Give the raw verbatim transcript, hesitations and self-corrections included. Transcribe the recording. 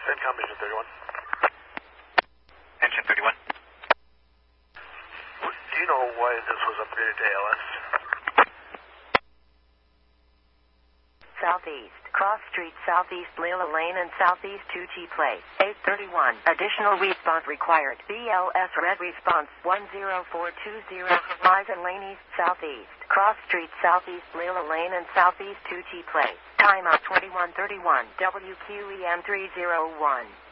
CENTCOM, Engine thirty-one. Engine thirty-one. Do you know why this was upgraded to A L S? Southeast, Cross Street, Southeast Lila Lane and Southeast two G Place, eight thirty-one. Additional response required. B L S red response one zero four two zero. Horizon Lane East, Southeast, Cross Street, Southeast Lila Lane and Southeast two G Place. Timeout twenty-one thirty-one. W Q E M three zero one.